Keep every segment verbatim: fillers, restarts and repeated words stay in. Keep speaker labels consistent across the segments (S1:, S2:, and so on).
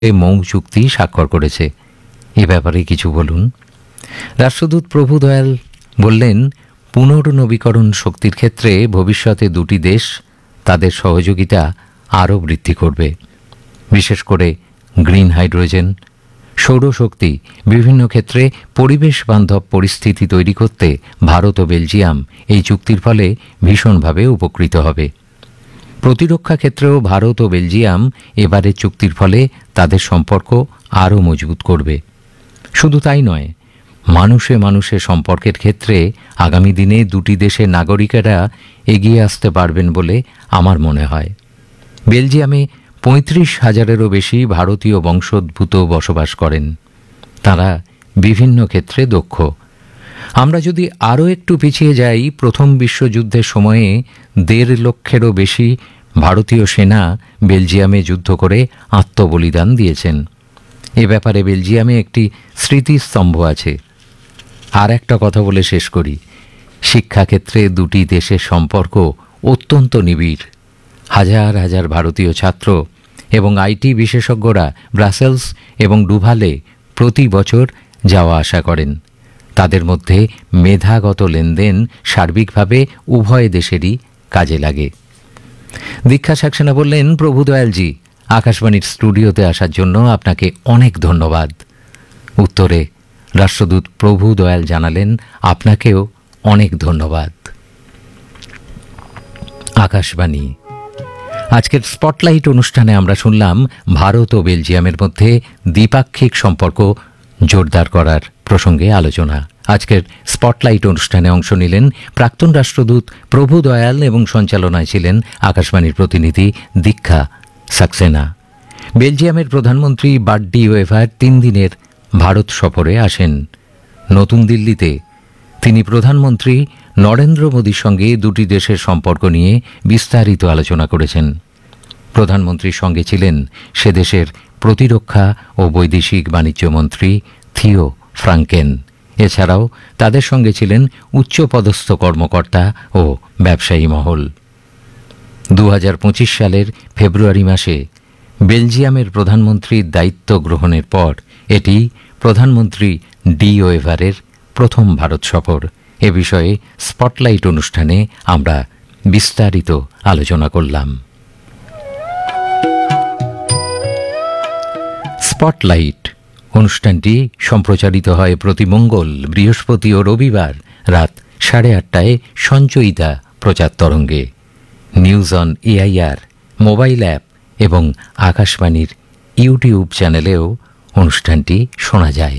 S1: মৌ চুক্তি স্বাক্ষর করেছে। এ ব্যাপারে কিছু বলুন। রাষ্ট্রদূত প্রভু দয়াল বললেন, পুনর্নবীকরণ শক্তির ক্ষেত্রে ভবিষ্যতে দুটি দেশ তাদের সহযোগিতা আরও বৃদ্ধি করবে। বিশেষ করে গ্রিন হাইড্রোজেন, সৌরশক্তি বিভিন্ন ক্ষেত্রে পরিবেশ বান্ধব পরিস্থিতি তৈরি করতে ভারত ও বেলজিয়াম এই চুক্তির ফলে ভীষণভাবে উপকৃত হবে। প্রতিরক্ষা ক্ষেত্রেও ভারত ও বেলজিয়াম এবারের চুক্তির ফলে তাদের সম্পর্ক আরও মজবুত করবে। শুধু তাই নয়, মানুষে মানুষে সম্পর্কের ক্ষেত্রে আগামী দিনে দুটি দেশের নাগরিকেরা এগিয়ে আসতে পারবেন বলে আমার মনে হয়। বেলজিয়ামে পঁয়ত্রিশ হাজারেরও বেশি ভারতীয় বংশোদ্ভূত বসবাস করেন। তারা বিভিন্ন ক্ষেত্রে দক্ষ। আমরা যদি আরও একটু পিছিয়ে যাই, প্রথম বিশ্বযুদ্ধের সময়ে দেড় লক্ষেরও বেশি ভারতীয় সেনা বেলজিয়ামে যুদ্ধ করে আত্মবলিদান দিয়েছেন। এ ব্যাপারে বেলজিয়ামে একটি স্মৃতিস্তম্ভ আছে। আর একটা কথা বলে শেষ করি, শিক্ষাক্ষেত্রে দুটি দেশের সম্পর্ক অত্যন্ত নিবিড়। হাজার হাজার ভারতীয় ছাত্র এবং আইটি বিশেষজ্ঞরা ব্রাসেলস এবং ডুভালে প্রতি বছর যাওয়া আসা করেন। তাদের মধ্যে মেধাগত লেনদেন সার্বিকভাবে উভয় দেশেরই কাজে লাগে। দীক্ষা সাক্সেনা বললেন, প্রভু দয়ালজি, আকাশবাণীর স্টুডিওতে আসার জন্য আপনাকে অনেক ধন্যবাদ। উত্তরে রাষ্ট্রদূত প্রভু দয়াল জানালেন, আপনাকেও অনেক ধন্যবাদ। আকাশবাণী। আজকের স্পটলাইট অনুষ্ঠানে আমরা শুনলাম ভারত ও বেলজিয়ামের মধ্যে দ্বিপাক্ষিক সম্পর্ক জোরদার করার প্রসঙ্গে আলোচনা। আজকের স্পটলাইট অনুষ্ঠানে অংশ নিলেন প্রাক্তন রাষ্ট্রদূত প্রভু দয়াল এবং সঞ্চালনায় ছিলেন আকাশবাণীর প্রতিনিধি দীক্ষা সাক্সেনা। বেলজিয়ামের প্রধানমন্ত্রী বার্ট ডি ওয়েভার তিন দিনের ভারত সফরে আসেন। নতুন দিল্লিতে তিনি প্রধানমন্ত্রী নরেন্দ্র মোদীর সঙ্গে দুটি দেশের সম্পর্ক নিয়ে বিস্তারিত আলোচনা করেছেন। প্রধানমন্ত্রীর সঙ্গে ছিলেন সে দেশের প্রতিরক্ষা ও বৈদেশিক বাণিজ্য মন্ত্রী থিও ফ্রাঙ্কেন। এছাড়াও তাদের সঙ্গে ছিলেন উচ্চপদস্থ কর্মকর্তা ও ব্যবসায়ী মহল। দু হাজার পঁচিশ সালের ফেব্রুয়ারি মাসে বেলজিয়ামের প্রধানমন্ত্রীর দায়িত্ব গ্রহণের পর এটি প্রধানমন্ত্রী ডি ওয়েভারের প্রথম ভারত সফর। এ বিষয়ে স্পটলাইট অনুষ্ঠানে আমরা বিস্তারিত আলোচনা করলাম। স্পটলাইট অনুষ্ঠানটি সম্প্রচারিত হয় প্রতি মঙ্গল, বৃহস্পতি ও রবিবার রাত সাড়ে আটটায় সঞ্চয়িতা প্রচার তরঙ্গে। News on AIR mobile app এবং আকাশবাণীর ইউটিউব চ্যানেলেও অনুষ্ঠানটি শোনা যায়।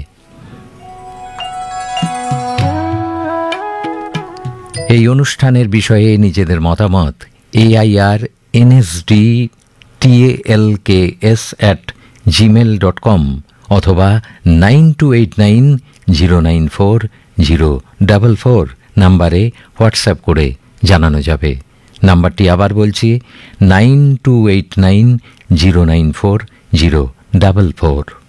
S1: এই অনুষ্ঠানের বিষয়ে নিজেদের মতামত AIR NSD টিএলকেএস at Gmail dot com অথবা nine two eight nine zero nine four zero double four নাম্বারে হোয়াটসঅ্যাপ করে জানানো যাবে। নাম্বারটি আবার বলছি, nine two eight nine zero nine four zero double four.